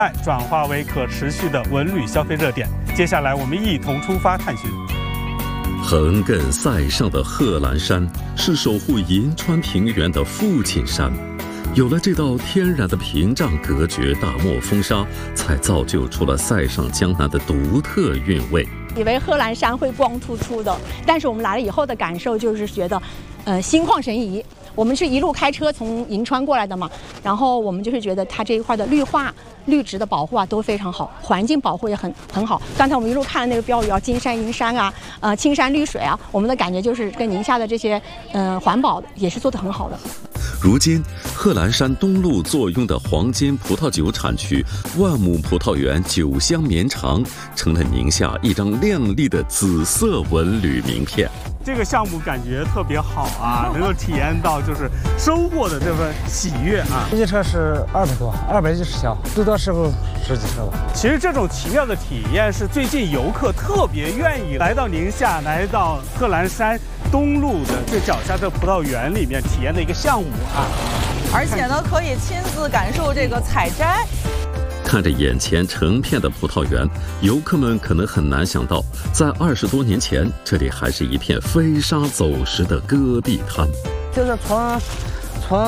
转化为可持续的文旅消费热点。接下来，我们一同出发探寻。 横亘塞上的贺兰山是守护银川平原的父亲山，有了这道天然的屏障隔绝大漠风沙，才造就出了塞上江南的独特韵味。 以为贺兰山会光秃秃的，但是我们来了以后的感受就是觉得，心旷神怡。我们是一路开车从银川过来的嘛，然后我们就是觉得它这一块的绿化、绿植的保护啊都非常好，环境保护也很好。刚才我们一路看了那个标语啊，金山银山啊，青山绿水啊，我们的感觉就是跟宁夏的这些环保也是做得很好的。 如今，贺兰山东路坐拥的黄金葡萄酒产区万亩葡萄园酒香绵长，成了宁夏一张亮丽的紫色文旅名片。 这个项目感觉特别好啊，能够体验到就是收获的这份喜悦啊。 这车是200多，210小，最多时候10几车吧。 其实这种奇妙的体验是最近游客特别愿意来到宁夏，来到贺兰山东路的最脚下的葡萄园里面体验的一个项目啊。 而且呢，可以亲自感受这个采摘。 看着眼前成片的葡萄园，游客们可能很难想到，在20多年前，这里还是一片飞沙走石的戈壁滩。 就是从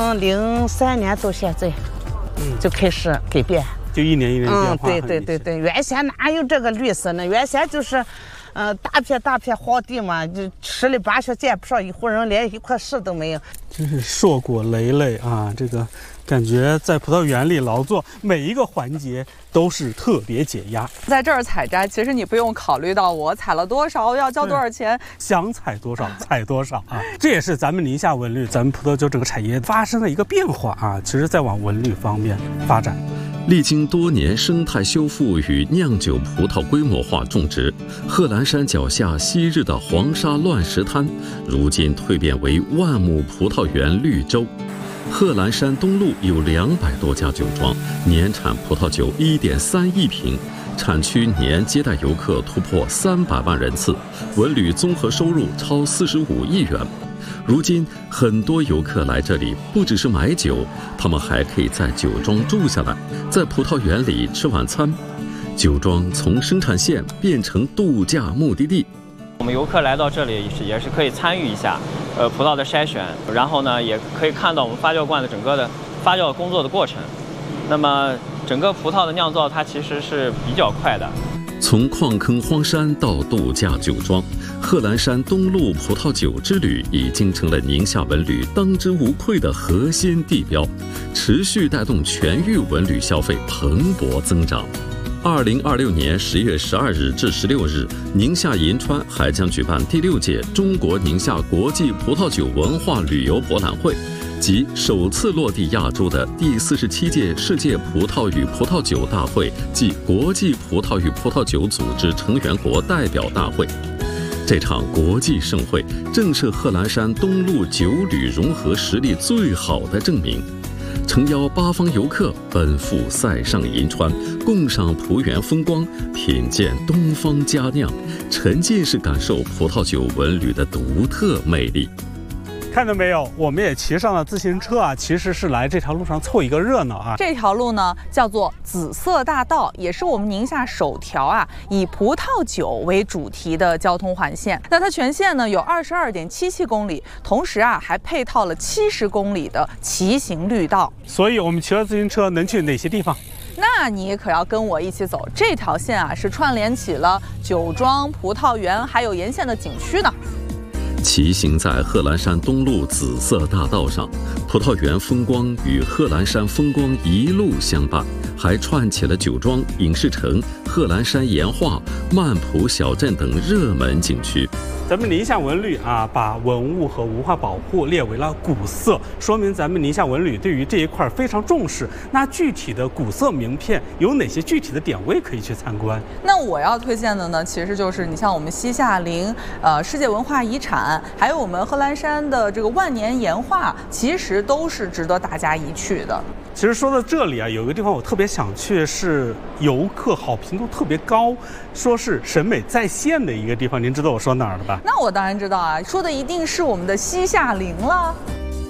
03年到现在，就开始改变， 就一年一年变化。 对，原先哪有这个绿色呢？原先就是，大片荒地嘛，就10里8乡见不上一户人，连一块石都没有。 真是硕果累累啊！这个感觉在葡萄园里劳作，每一个环节都是特别解压。 在这儿采摘，其实你不用考虑到我采了多少，要交多少钱， 想采多少采多少啊！这也是咱们宁夏文旅、咱们葡萄酒整个产业发生的一个变化啊！其实在往文旅方面发展。 历经多年生态修复与酿酒葡萄规模化种植，贺兰山脚下昔日的黄沙乱石滩，如今蜕变为万亩葡萄园绿洲。贺兰山东路有200多家酒庄，年产葡萄酒1.3亿瓶，产区年接待游客突破300万人次，文旅综合收入超45亿元。如今，很多游客来这里不只是买酒，他们还可以在酒庄住下来，在葡萄园里吃晚餐。酒庄从生产线变成度假目的地。 我们游客来到这里也是可以参与一下，葡萄的筛选，然后呢，也可以看到我们发酵罐的整个的发酵工作的过程。那么，整个葡萄的酿造它其实是比较快的。 从矿坑荒山到度假酒庄，贺兰山东路葡萄酒之旅已经成了宁夏文旅当之无愧的核心地标，持续带动全域文旅消费蓬勃增长。2026年10月12日至16日，宁夏银川还将举办第6届中国宁夏国际葡萄酒文化旅游博览会，及首次落地亚洲的第47届世界葡萄与葡萄酒大会暨国际葡萄与葡萄酒组织成员国代表大会。这场国际盛会正是贺兰山东路酒旅融合实力最好的证明。诚邀8方游客奔赴塞上银川，共赏葡园风光，品鉴东方佳酿，沉浸式感受葡萄酒文旅的独特魅力。 看到没有，我们也骑上了自行车啊，其实是来这条路上凑一个热闹啊。 这条路呢叫做紫色大道，也是我们宁夏首条以葡萄酒为主题的交通环线。那它全线呢有22.77公里，同时还配套了70公里的骑行绿道。 所以我们骑着自行车能去哪些地方？ 那你可要跟我一起走，这条线是串联起了酒庄、葡萄园还有沿线的景区呢。 骑行在贺兰山东路紫色大道上，葡萄园风光与贺兰山风光一路相伴，还串起了酒庄、影视城、贺兰山岩画、曼浦小镇等热门景区。 咱们宁夏文旅把文物和文化保护列为了古色，说明咱们宁夏文旅对于这一块非常重视。那具体的古色名片有哪些具体的点位可以去参观？ 那我要推荐的呢，其实就是你像我们西夏陵，世界文化遗产，还有我们贺兰山的这个万年岩画，其实都是值得大家一去的。 其实说到这里有一个地方我特别想去，是游客好评度特别高，说是审美在线的一个地方。您知道我说哪儿了吧？ 那我当然知道说的一定是我们的西夏陵了。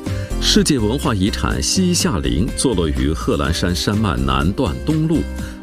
世界文化遗产西夏陵坐落于贺兰山山脉南段东麓，